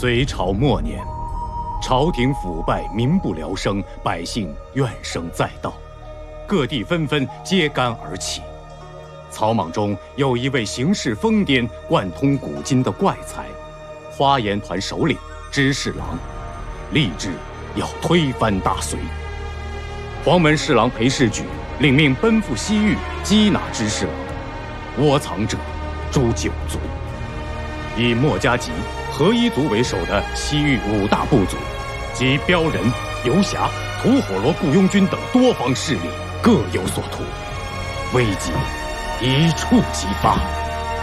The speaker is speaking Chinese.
隋朝末年，朝廷腐败，民不聊生，百姓怨声载道，各地纷纷揭竿而起。草莽中有一位行事疯癫、贯通古今的怪才，花颜团首领知侍郎，立志要推翻大隋。黄门侍郎裴世举领命奔赴西域缉拿知侍郎，窝藏者诛9族。以墨家集、何一族为首的西域5大部族，及骠人、游侠、吐火罗雇佣军等多方势力各有所图，危机一触即发。